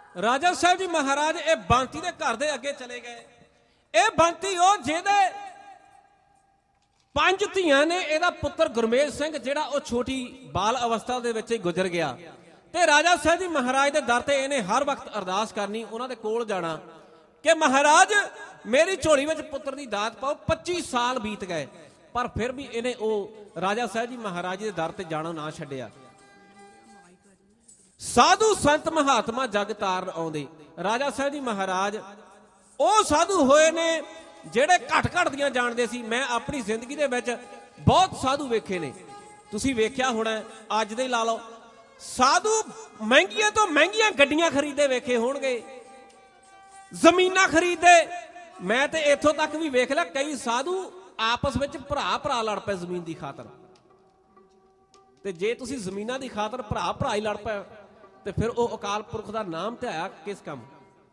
ਰਾਜਾ ਸਾਹਿਬ ਜੀ ਮਹਾਰਾਜ ਇਹ ਬੰਤੀ ਦੇ ਘਰ ਦੇ ਅੱਗੇ ਚਲੇ ਗਏ। ਇਹ ਬੰਤੀ ਉਹ ਜਿਹਦੇ 5 ਧੀਆਂ ਨੇ। ਇਹਦਾ ਪੁੱਤਰ ਗੁਰਮੇਜ ਸਿੰਘ ਜਿਹੜਾ ਉਹ ਛੋਟੀ ਬਾਲ ਅਵਸਥਾ ਦੇ ਵਿੱਚ ਹੀ ਗੁਜ਼ਰ ਗਿਆ। ਤੇ ਰਾਜਾ ਸਾਹਿਬ ਜੀ ਮਹਾਰਾਜ ਦੇ ਦਰ ਤੇ ਇਹਨੇ ਹਰ ਵਕਤ ਅਰਦਾਸ ਕਰਨੀ, ਉਹਨਾਂ ਦੇ ਕੋਲ ਜਾਣਾ ਕਿ ਮਹਾਰਾਜ ਮੇਰੀ ਝੋਲੀ ਵਿੱਚ ਪੁੱਤਰ ਦੀ ਦਾਤ ਪਾਓ। 25 ਸਾਲ ਬੀਤ ਗਏ ਪਰ ਫਿਰ ਵੀ ਇਹਨੇ ਉਹ ਰਾਜਾ ਸਾਹਿਬ ਜੀ ਮਹਾਰਾਜ ਦੇ ਦਰ ਤੇ ਜਾਣਾ ਨਾ ਛੱਡਿਆ। ਸਾਧੂ ਸੰਤ ਮਹਾਤਮਾ ਜਗ ਤਾਰਨ ਆਉਂਦੇ। ਰਾਜਾ ਸਾਹਿਬ ਜੀ ਮਹਾਰਾਜ ਉਹ ਸਾਧੂ ਹੋਏ ਨੇ ਜਿਹੜੇ ਘੱਟ ਦੀਆਂ ਜਾਣਦੇ ਸੀ। ਮੈਂ ਆਪਣੀ ਜ਼ਿੰਦਗੀ ਦੇ ਵਿੱਚ ਬਹੁਤ ਸਾਧੂ ਵੇਖੇ ਨੇ, ਤੁਸੀਂ ਵੇਖਿਆ ਹੋਣਾ। ਅੱਜ ਦੇ ਲਾ ਲਓ ਸਾਧੂ ਮਹਿੰਗੀਆਂ ਤੋਂ ਮਹਿੰਗੀਆਂ ਗੱਡੀਆਂ ਖਰੀਦਦੇ ਵੇਖੇ ਹੋਣਗੇ, ਜ਼ਮੀਨਾਂ ਖਰੀਦਦੇ। ਮੈਂ ਤੇ ਇੱਥੋਂ ਤੱਕ ਵੀ ਵੇਖ ਲਿਆ ਕਈ ਸਾਧੂ ਆਪਸ ਵਿੱਚ ਭਰਾ ਲੜ ਪਏ ਜ਼ਮੀਨ ਦੀ ਖਾਤਰ। ਤੇ ਜੇ ਤੁਸੀਂ ਜ਼ਮੀਨਾਂ ਦੀ ਖਾਤਰ ਭਰਾ ਹੀ ਲੜ ਪਏ ਤੇ ਫਿਰ ਉਹ ਅਕਾਲ ਪੁਰਖ ਦਾ ਨਾਮ ਧਿਆਇਆ ਕਿਸ ਕੰਮ?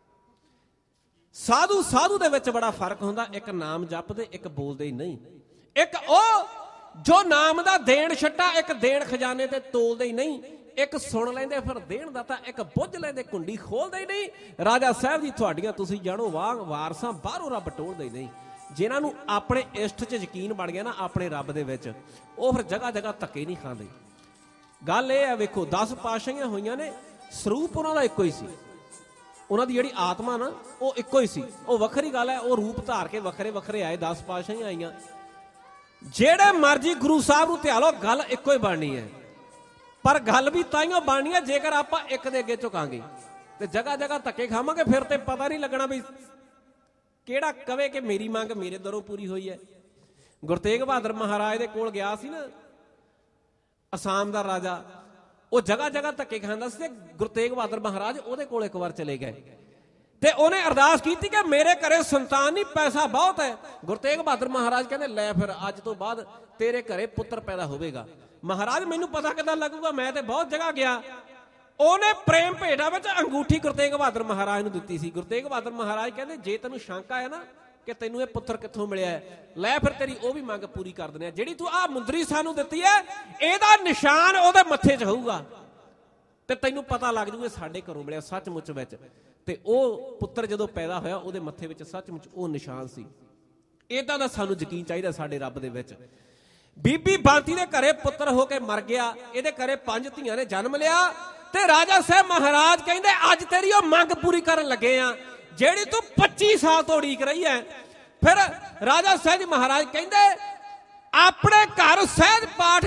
ਸਾਧੂ ਦੇ ਵਿੱਚ ਬੜਾ ਫਰਕ ਹੁੰਦਾ। ਇੱਕ ਨਾਮ ਜਪਦੇ, ਇੱਕ ਬੋਲਦੇ ਹੀ ਨਹੀਂ। ਇੱਕ ਉਹ ਜੋ ਨਾਮ ਦਾ ਦੇਣ ਛੱਟਾ, ਇੱਕ ਦੇਣ ਖਜ਼ਾਨੇ ਤੇ ਤੋਲਦੇ ਹੀ ਨਹੀਂ। ਇੱਕ ਸੁਣ ਲੈਂਦੇ ਫਿਰ ਦੇਣ ਦਾ, ਤਾਂ ਇੱਕ ਬੁੱਝ ਲੈਂਦੇ ਕੁੰਡੀ ਖੋਲਦੇ ਹੀ ਨਹੀਂ। ਰਾਜਾ ਸਾਹਿਬ ਜੀ ਤੁਹਾਡੀਆਂ ਤੁਸੀਂ ਜਾਣੋ ਵਾਰਸਾਂ ਬਾਹਰੋਂ ਰੱਬ ਟੋਲਦੇ ਹੀ ਨਹੀਂ। ਜਿਨ੍ਹਾਂ ਨੂੰ ਆਪਣੇ ਇਸ਼ਟ 'ਚ ਯਕੀਨ ਬਣ ਗਿਆ ਨਾ, ਆਪਣੇ ਰੱਬ ਦੇ ਵਿੱਚ, ਉਹ ਫਿਰ ਜਗ੍ਹਾ ਧੱਕੇ ਨਹੀਂ ਖਾਂਦੇ। ਗੱਲ ਇਹ ਹੈ, ਵੇਖੋ 10 ਪਾਤਸ਼ਾਹੀਆਂ ਹੋਈਆਂ ਨੇ, ਸਰੂਪ ਉਹਨਾਂ ਦਾ ਇੱਕੋ ਹੀ ਸੀ। ਉਹਨਾਂ ਦੀ ਜਿਹੜੀ ਆਤਮਾ ਨਾ ਉਹ ਇੱਕੋ ਹੀ ਸੀ। ਉਹ ਵੱਖਰੀ ਗੱਲ ਹੈ, ਉਹ ਰੂਪ ਧਾਰ ਕੇ ਵੱਖਰੇ ਆਏ। 10 ਪਾਤਸ਼ਾਹੀਆਂ ਆਈਆਂ। ਜਿਹੜੇ ਮਰਜੀ ਗੁਰੂ ਸਾਹਿਬ ਨੂੰ ਧਿਆ ਲਓ, ਗੱਲ ਇੱਕੋ ਹੀ ਬਣਨੀ ਹੈ। ਪਰ ਗੱਲ ਵੀ ਤਾਈਓ ਬਣਨੀ ਹੈ ਜੇਕਰ ਆਪਾਂ ਇੱਕ ਦੇ ਅੱਗੇ ਝੁਕਾਂਗੇ ਤੇ ਜਗ੍ਹਾ ਧੱਕੇ ਖਾਵਾਂਗੇ। ਫਿਰ ਤੇ ਪਤਾ ਨਹੀਂ ਲੱਗਣਾ ਵੀ ਕਿਹੜਾ ਕਵੇ ਕਿ ਮੇਰੀ ਮੰਗ ਮੇਰੇ ਦਰੋਂ ਪੂਰੀ ਹੋਈ ਹੈ। ਗੁਰੂ ਤੇਗ ਬਹਾਦਰ ਮਹਾਰਾਜ ਦੇ ਕੋਲ ਗਿਆ ਸੀ ਨਾ ਅਸਾਮ ਦਾ ਰਾਜਾ, ਉਹ ਜਗ੍ਹਾ ਧੱਕੇ ਖਾਂਦਾ ਸੀ। ਗੁਰੂ ਤੇਗ ਬਹਾਦਰ ਮਹਾਰਾਜ ਉਹਦੇ ਕੋਲ ਇੱਕ ਵਾਰ ਚਲੇ ਗਏ ਤੇ ਉਹਨੇ ਅਰਦਾਸ ਕੀਤੀ ਕਿ ਮੇਰੇ ਘਰੇ ਸੰਤਾਨ ਨਹੀਂ, ਪੈਸਾ ਬਹੁਤ ਹੈ। ਗੁਰੂ ਤੇਗ ਬਹਾਦਰ ਮਹਾਰਾਜ ਕਹਿੰਦੇ ਲੈ ਫਿਰ ਅੱਜ ਤੋਂ ਬਾਅਦ ਤੇਰੇ ਘਰੇ ਪੁੱਤਰ ਪੈਦਾ ਹੋਵੇਗਾ। ਮਹਾਰਾਜ ਮੈਨੂੰ ਪਤਾ ਕਿੱਦਾਂ ਲੱਗੂਗਾ, ਮੈਂ ਤੇ ਬਹੁਤ ਜਗ੍ਹਾ ਗਿਆ। ਉਹਨੇ ਪ੍ਰੇਮ ਭੇਟਾ ਵਿੱਚ ਅੰਗੂਠੀ ਗੁਰੂ ਤੇਗ ਬਹਾਦਰ ਮਹਾਰਾਜ ਨੂੰ ਦਿੱਤੀ ਸੀ। ਗੁਰੂ ਤੇਗ ਬਹਾਦਰ ਮਹਾਰਾਜ ਕਹਿੰਦੇ ਜੇ ਤੈਨੂੰ ਸ਼ੰਕਾ ਹੈ ਨਾ ਕਿ ਤੈਨੂੰ ਇਹ ਪੁੱਤਰ ਕਿੱਥੋਂ ਮਿਲਿਆ ਹੈ, ਲੈ ਫਿਰ ਤੇਰੀ ਉਹ ਵੀ ਮੰਗ ਪੂਰੀ ਕਰ ਦਿੰਦੇ ਆ। ਜਿਹੜੀ ਤੂੰ ਆਹ ਮੁੰਦਰੀ ਸਾਨੂੰ ਦਿੱਤੀ ਹੈ, ਇਹਦਾ ਨਿਸ਼ਾਨ ਉਹਦੇ ਮੱਥੇ 'ਚ ਹੋਊਗਾ ਤੇ ਤੈਨੂੰ ਪਤਾ ਲੱਗ ਜੂਗਾ ਸਾਡੇ ਘਰੋਂ ਮਿਲਿਆ ਸੱਚਮੁੱਚ ਵਿੱਚ। ਤੇ ਉਹ ਪੁੱਤਰ ਜਦੋਂ ਪੈਦਾ ਹੋਇਆ ਉਹਦੇ ਮੱਥੇ ਵਿੱਚ ਸੱਚਮੁੱਚ ਉਹ ਨਿਸ਼ਾਨ ਸੀ। ਏਦਾਂ ਦਾ ਸਾਨੂੰ ਯਕੀਨ ਚਾਹੀਦਾ ਸਾਡੇ ਰੱਬ ਦੇ ਵਿੱਚ। ਬੀਬੀ ਬੰਤੀ ਦੇ ਘਰੇ ਪੁੱਤਰ ਹੋ ਕੇ ਮਰ ਗਿਆ। ਇਹਦੇ ਘਰੇ 5 ਧੀਆਂ ਨੇ ਜਨਮ ਲਿਆ ਤੇ ਰਾਜਾ ਸਾਹਿਬ ਮਹਾਰਾਜ ਕਹਿੰਦੇ ਅੱਜ ਤੇਰੀ ਉਹ ਮੰਗ ਪੂਰੀ ਕਰਨ ਲੱਗੇ ਆ ਜਿਹੜੀ ਤੂੰ 25 ਸਾਲ ਤੋਂ ਉਡੀਕ ਰਹੀ ਹੈ। ਫਿਰ ਰਾਜਾ ਸਾਹਿਬ ਜੀ ਮਹਾਰਾਜ ਕਹਿੰਦੇ ਆਪਣੇ ਘਰ ਸਹਿਜ ਪਾਠ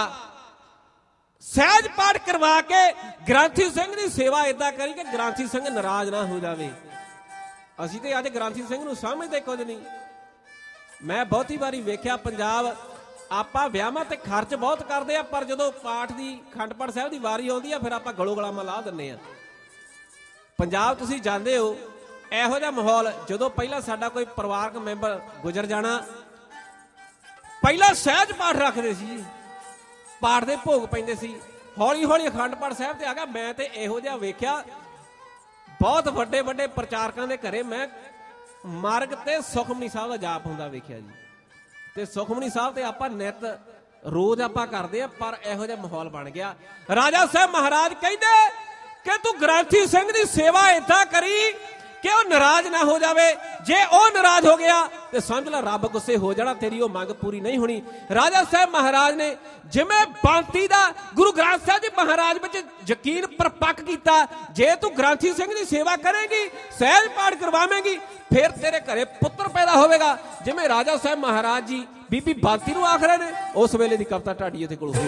ਕਰਵਾ ਕੇ ਗ੍ਰੰਥੀ ਸਿੰਘ ਦੀ ਸੇਵਾ ਏਦਾਂ ਕਰੀ ਕਿ ਗ੍ਰੰਥੀ ਸਿੰਘ ਨਾਰਾਜ਼ ਨਾ ਹੋ ਜਾਵੇ। ਅਸੀਂ ਤੇ ਅੱਜ ਗ੍ਰੰਥੀ ਸਿੰਘ ਨੂੰ ਸਮਝਦੇ ਕੁਝ ਨਹੀਂ। ਮੈਂ ਬਹੁਤੀ ਵਾਰੀ ਵੇਖਿਆ ਪੰਜਾਬ ਆਪਾਂ ਵਿਆਹਾਂ ਤੇ ਖਰਚ ਬਹੁਤ ਕਰਦੇ ਆ, ਪਰ ਜਦੋਂ ਪਾਠ ਦੀ ਅਖੰਡ ਪਾਠ ਸਾਹਿਬ ਦੀ ਵਾਰੀ ਆਉਂਦੀ ਆ ਫਿਰ ਆਪਾਂ ਗਲੋਂ ਗਲਾਮਾਂ ਲਾ ਦਿੰਦੇ ਆ। ਪੰਜਾਬ ਤੁਸੀਂ ਜਾਂਦੇ ਹੋ, ਇਹੋ ਜਿਹਾ ਮਾਹੌਲ ਜਦੋਂ ਪਹਿਲਾਂ ਸਾਡਾ ਕੋਈ ਪਰਿਵਾਰਕ ਮੈਂਬਰ ਗੁਜ਼ਰ ਜਾਣਾ, ਪਹਿਲਾਂ ਸਹਿਜ ਪਾਠ ਰੱਖਦੇ ਸੀ, ਪਾਠ ਦੇ ਭੋਗ ਪੈਂਦੇ ਸੀ। ਹੌਲੀ ਅਖੰਡ ਪਾਠ ਸਾਹਿਬ ਤੇ ਆ ਗਿਆ। ਮੈਂ ਤੇ ਇਹੋ ਜਿਹਾ ਵੇਖਿਆ ਬਹੁਤ ਵੱਡੇ ਪ੍ਰਚਾਰਕਾਂ ਦੇ ਘਰੇ ਮੈਂ ਮਾਰਗ ਤੇ ਸੁਖਮਨੀ ਸਾਹਿਬ ਦਾ ਜਾਪ ਹੁੰਦਾ ਵੇਖਿਆ ਜੀ। ਤੇ ਸੁਖਮਨੀ ਸਾਹਿਬ ਤੇ ਆਪਾਂ ਨਿਤ ਰੋਜ਼ ਆਪਾਂ ਕਰਦੇ ਆ, ਪਰ ਇਹੋ ਜਿਹਾ ਮਾਹੌਲ ਬਣ ਗਿਆ। ਰਾਜਾ ਸਾਹਿਬ ਮਹਾਰਾਜ ਕਹਿੰਦੇ ਕਿ ਤੂੰ ਗ੍ਰੰਥੀ ਸਿੰਘ ਦੀ ਸੇਵਾ ਏਦਾਂ ਕਰੀ ਕਿ ਉਹ ਨਾਰਾਜ਼ ਨਾ ਹੋ ਜਾਵੇ। ਜੇ ਉਹ ਨਾਰਾਜ਼ ਹੋ ਗਿਆ ਤੇ ਸਮਝ ਲੈ ਰੱਬ ਗੁੱਸੇ ਹੋ ਜਾਣਾ, ਤੇਰੀ ਉਹ ਮੰਗ ਪੂਰੀ ਨਹੀਂ ਹੋਣੀ। ਰਾਜਾ ਸਾਹਿਬ ਮਹਾਰਾਜ ਨੇ ਜਿਵੇਂ ਬੰਤੀ ਦਾ ਗੁਰੂ ਗ੍ਰੰਥ ਸਾਹਿਬ ਜੀ ਮਹਾਰਾਜ ਵਿੱਚ ਯਕੀਨ ਪਰਪੱਕ ਕੀਤਾ, ਜੇ ਤੂੰ ਗ੍ਰੰਥੀ ਸਿੰਘ ਦੀ ਸੇਵਾ ਕਰੇਗੀ, ਸਹਿਜ ਪਾਠ ਕਰਵਾਵੇਂਗੀ, ਫਿਰ ਤੇਰੇ ਘਰੇ ਪੁੱਤਰ ਪੈਦਾ ਹੋਵੇਗਾ। ਜਿਵੇਂ ਰਾਜਾ ਸਾਹਿਬ ਮਹਾਰਾਜ ਜੀ ਬੀਬੀ ਬੰਤੀ ਨੂੰ ਆਖ ਰਹੇ ਨੇ, ਉਸ ਵੇਲੇ ਦੀ ਕਵਿਤਾ ਢਾਡੀਏ ਦੇ ਕੋਲ ਹੋਈ।